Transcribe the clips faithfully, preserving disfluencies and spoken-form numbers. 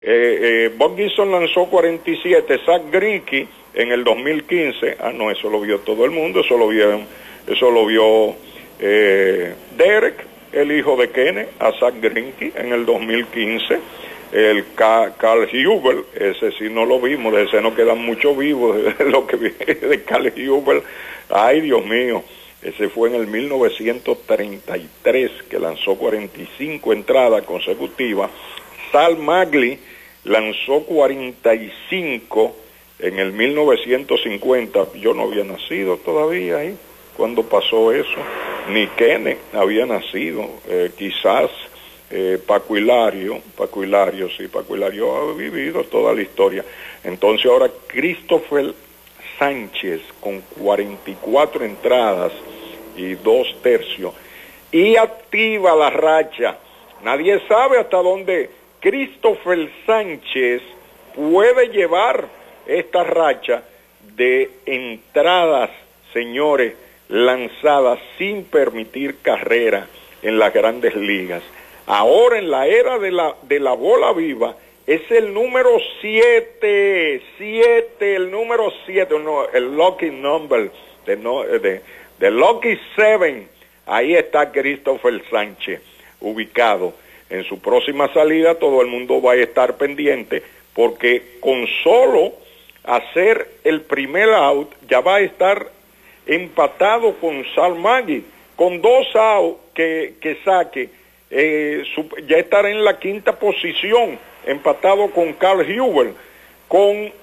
Eh, eh, Bob Gibson lanzó cuarenta y siete, Zack Greinke en el dos mil quince, ah no, eso lo vio todo el mundo, eso lo vio, eso lo vio eh, Derek, el hijo de Kenneth, a Zack Greinke en el dos mil quince, el Carl Huber, ese sí no lo vimos, de ese no quedan muchos vivos, de lo que vi de Carl Huber, ay Dios mío, ese fue en el mil novecientos treinta y tres que lanzó cuarenta y cinco entradas consecutivas. Sal Magli lanzó cuarenta y cinco en el mil novecientos cincuenta, yo no había nacido todavía ahí cuando pasó eso, ni Kenneth había nacido, eh, quizás eh, Paco Hilario, Paco Hilario, sí, Paco Hilario ha vivido toda la historia. Entonces ahora Christopher Sánchez con cuarenta y cuatro entradas y dos tercios, y activa la racha. Nadie sabe hasta dónde Christopher Sánchez puede llevar esta racha de entradas, señores, lanzadas sin permitir carrera en las grandes ligas. Ahora en la era de la, de la bola viva es el número siete, siete, el número siete, no, el lucky number, de, no, de, de lucky seven, ahí está Christopher Sánchez ubicado. En su próxima salida todo el mundo va a estar pendiente porque con solo hacer el primer out ya va a estar empatado con Sal Magli. Con dos outs que, que saque, eh, su, ya estará en la quinta posición, empatado con Carl Huber. Con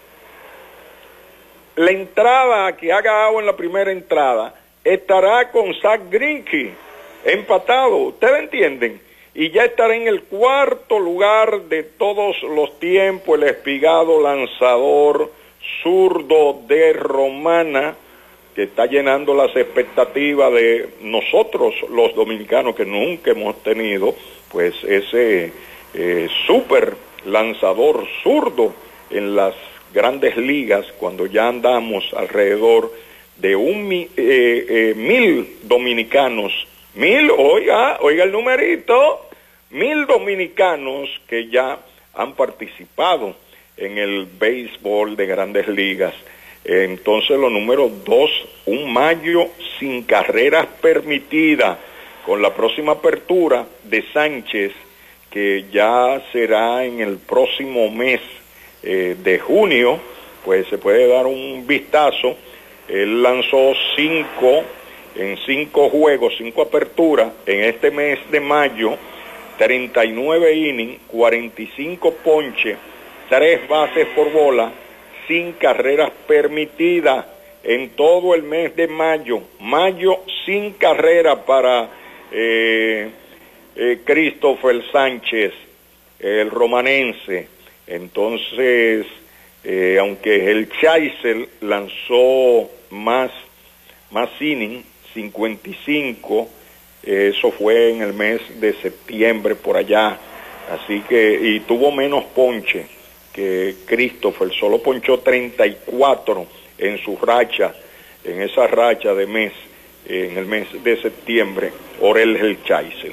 la entrada que haga out en la primera entrada, estará con Zack Greinke, empatado. ¿Ustedes entienden? Y ya estará en el cuarto lugar de todos los tiempos, el espigado lanzador zurdo de Romana, que está llenando las expectativas de nosotros los dominicanos, que nunca hemos tenido pues ese eh, super lanzador zurdo en las grandes ligas, cuando ya andamos alrededor de un eh, eh, mil dominicanos, mil, oiga, oiga el numerito, mil dominicanos que ya han participado en el béisbol de grandes ligas. Entonces los números dos, un mayo sin carreras permitidas, con la próxima apertura de Sánchez, que ya será en el próximo mes eh, de junio, pues se puede dar un vistazo. Él lanzó cinco, en cinco juegos, cinco aperturas, en este mes de mayo, treinta y nueve innings, cuarenta y cinco ponches, tres bases por bola, sin carreras permitidas en todo el mes de mayo. Mayo sin carrera para eh, eh, Christopher Sánchez, el romanense. Entonces, eh, aunque el Chaisel lanzó más, más inning, cincuenta y cinco, eh, eso fue en el mes de septiembre por allá, así que, y tuvo menos ponche que Christopher, solo ponchó treinta y cuatro en su racha, en esa racha de mes, en el mes de septiembre, Orel Hershiser.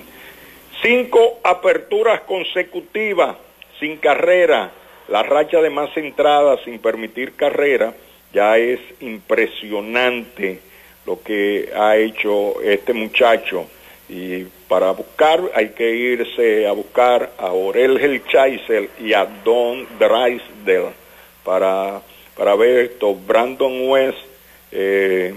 Cinco aperturas consecutivas sin carrera, la racha de más entradas sin permitir carrera, ya es impresionante lo que ha hecho este muchacho. Y para buscar hay que irse a buscar a Orel Hershiser y a Don Drysdale para, para ver esto. Brandon West, eh,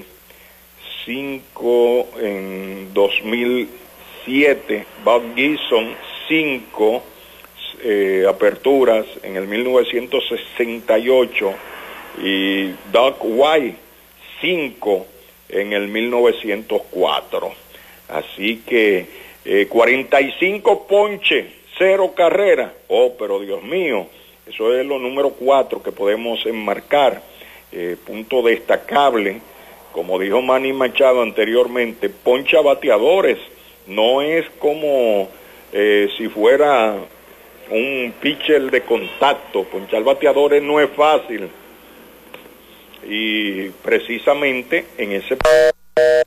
cinco en dos mil siete, Bob Gibson, cinco eh, aperturas en el mil novecientos sesenta y ocho, y Doug White, cinco en el mil novecientos cuatro. Así que eh, cuarenta y cinco ponches, cero carrera. Oh, pero Dios mío, eso es lo número cuatro que podemos enmarcar. Eh, punto destacable, como dijo Manny Machado anteriormente, poncha bateadores. No es como eh, si fuera un pitcher de contacto. Ponchar bateadores no es fácil. Y precisamente en ese